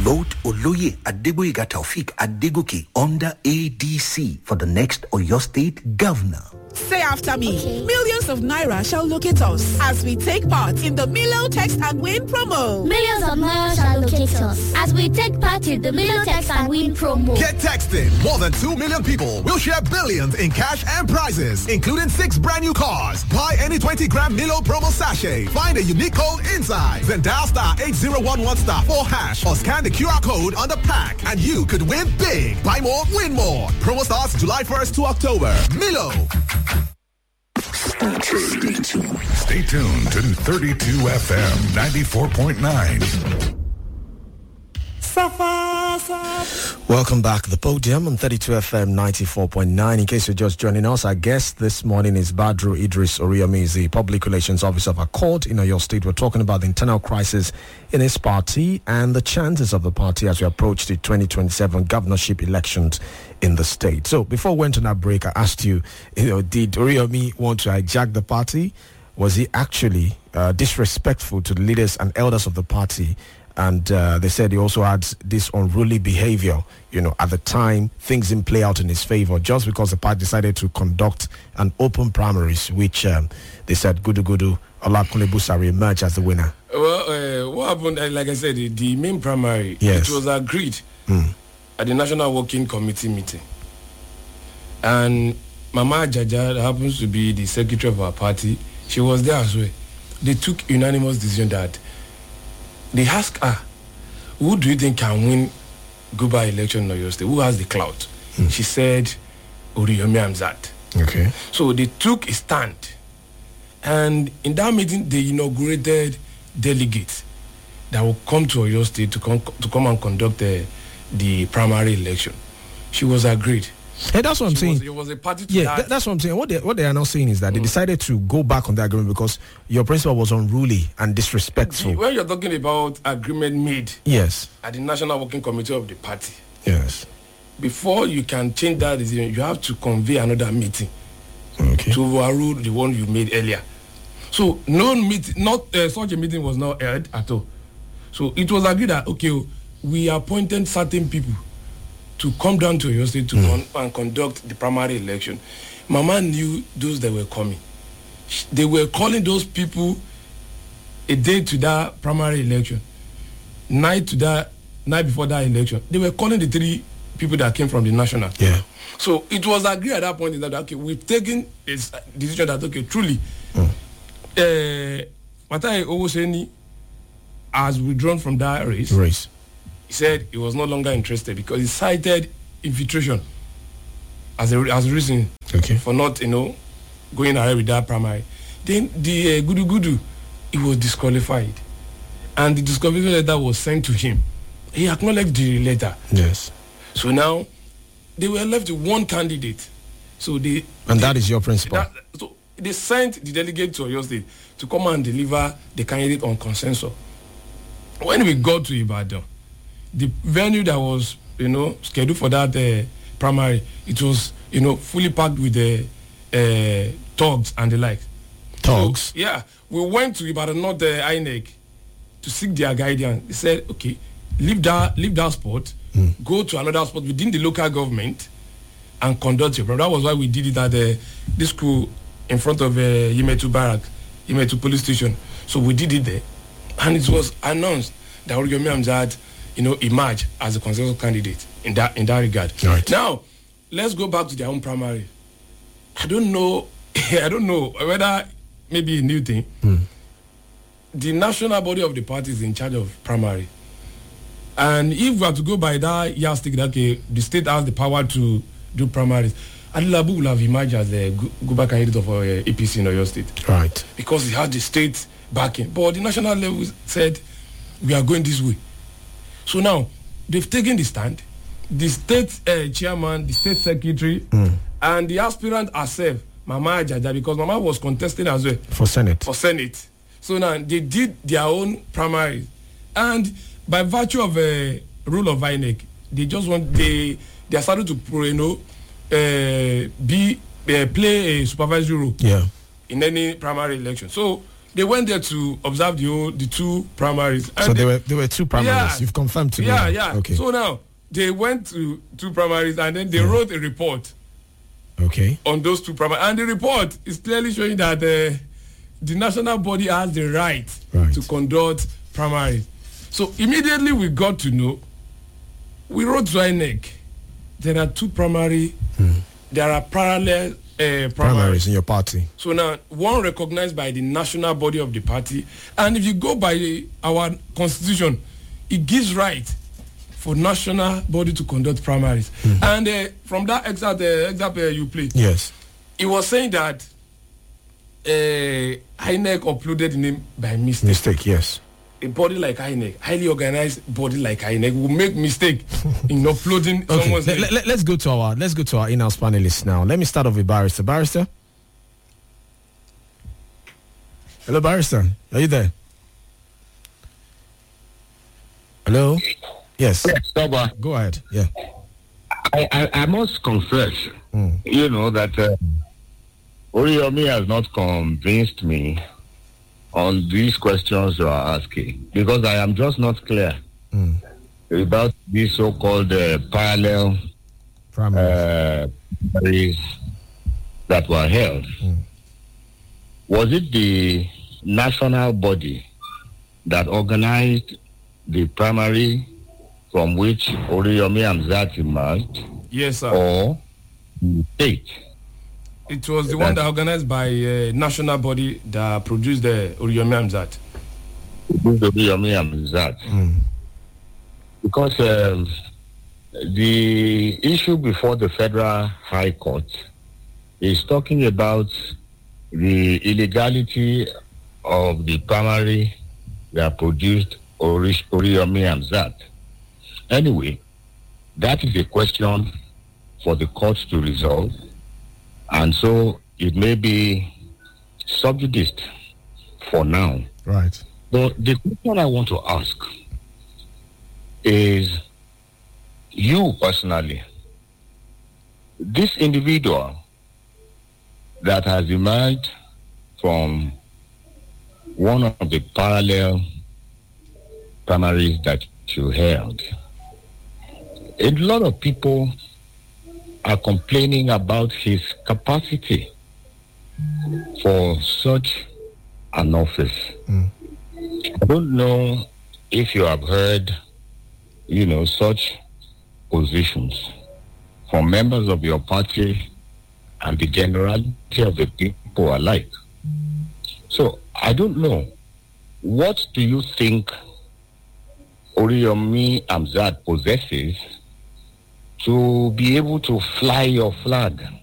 Vote Oloye Adegboyega Taufik Adegoke under ADC for the next Oyo State Governor. Say after me. Okay. Millions of Naira shall locate us as we take part in the Milo Text and Win promo. Millions of Naira shall locate us as we take part in the Milo Text and Win promo. Get texting. More than 2 million people will share billions in cash and prizes, including 6 brand new cars. Buy any 20-gram Milo promo sachet. Find a unique code inside. Then dial star 8011 star 4 hash or scan the QR code on the pack and you could win big. Buy more, win more. Promo starts July 1st to October. Milo. Stay tuned to 32 FM 94.9. Welcome back to the podium on 32 FM 94.9. In case you're just joining us, our guest this morning is Badru Idris Oriyomi, the Public Relations Officer of Accord in Oyo State. We're talking about the internal crisis in his party and the chances of the party as we approach the 2027 governorship elections in the state. So before we went on that break, I asked you, did Oriyomi want to hijack the party? Was he actually disrespectful to the leaders and elders of the party? And they said he also had this unruly behavior, at the time things didn't play out in his favor just because the party decided to conduct an open primaries, which they said Gudu Olakunle Busari emerged as the winner. Well, what happened, like I said, the main primary, yes, it was agreed at the National Working Committee meeting. And Mama Jaja happens to be the secretary of our party. She was there as well. They took unanimous decision that they asked her, who do you think can win Guba election in Oyo State? Who has the clout? She said, Oriyomi Hamzat. Okay. So they took a stand. And in that meeting, they inaugurated delegates that will come to Oyo State to come and conduct the primary election. She was agreed. Hey, that's what I'm saying. It was a party to that. That's what I'm saying. What they are now saying is that they decided to go back on the agreement because your principal was unruly and disrespectful. When you're talking about agreement made, yes, at the National Working Committee of the party, yes, before you can change that decision, you have to convene another meeting, okay, to overrule the one you made earlier. So such a meeting was not held at all. So it was agreed that we appointed certain people to come down to Oyo State and conduct the primary election. Mama knew those that were coming. They were calling those people a day to that primary election, night before that election. They were calling the 3 people that came from the national. Yeah. So it was agreed at that point that we've taken a decision that truly, Matai Owoseni has withdrawn from that race. He said he was no longer interested because he cited infiltration as a reason for not, going ahead with that primary. Then the Gudu, he was disqualified. And the disqualification letter was sent to him. He acknowledged the letter. Yes. So now, they were left with one candidate. That is your principal. So they sent the delegate to Oyo State to come and deliver the candidate on consensus. When we got to Ibadan, the venue that was, scheduled for that primary, it was, fully packed with the thugs and the like. Thugs? So, yeah. We went to Ibadan, not the INEC, to seek their guidance. They said, okay, leave that spot, go to another spot within the local government and conduct your program. That was why we did it at this school in front of Yemetu Barrack, Yemetu Police Station. So we did it there. And it was announced that Oriyomi Hamzat emerge as a consensus candidate in that regard. Right. Now, let's go back to their own primary. I don't know whether maybe a new thing. The national body of the party is in charge of primary. And if we have to go by that yardstick, the state has the power to do primaries, Adilabu will have emerged as the Guba candidate of APC in Oyo State. Right. Because he had the state backing. But the national level said, we are going this way. So now, they've taken the stand. The state chairman, the state secretary, and the aspirant herself, Mama Jaja, because Mama was contesting as well. For Senate. So now, they did their own primary. And by virtue of a rule of INEC, they are starting to play a supervisory role in any primary election. So they went there to observe the two primaries. And so there were two primaries. Yeah, you've confirmed to me. Yeah. Okay. So now they went to two primaries and then they wrote a report. Okay. On those two primaries, and the report is clearly showing that the national body has the right to conduct primaries. So immediately we got to know. We wrote to INEC. There are two primary. There are parallel primaries in your party. So now, one recognized by the national body of the party, and if you go by our constitution, it gives right for national body to conduct primaries. And from that excerpt you played, yes, it was saying that INEC uploaded the name by mistake. Mistake, yes. A body like INEC, highly organized body like INEC, will make mistake in uploading someone's name. Let's go to our in-house panelists now. Let me start off with Barrister. Barrister? Hello, Barrister. Are you there? Hello? Yes. Yes, go ahead. Yeah. I must confess, that Oriyomi has not convinced me on these questions you are asking, because I am just not clear about these so-called parallel primaries that were held. Was it the national body that organized the primary from which Oriyomi Hamzat emerged? Yes, sir. Or the state? It was the one that organized by a national body that produced the Oriyomi Hamzat. Oriyomi Hamzat. Because the issue before the Federal High Court is talking about the illegality of the primary that produced Oriyomi Hamzat. Anyway, that is a question for the courts to resolve. And so it may be subjudice for now. Right. But the question I want to ask is, you personally, this individual that has emerged from one of the parallel primaries that you held, a lot of people are complaining about his capacity for such an office. I don't know if you have heard, such positions from members of your party and the generality of the people alike. So I don't know. What do you think Oriyomi Hamzat possesses to be able to fly your flag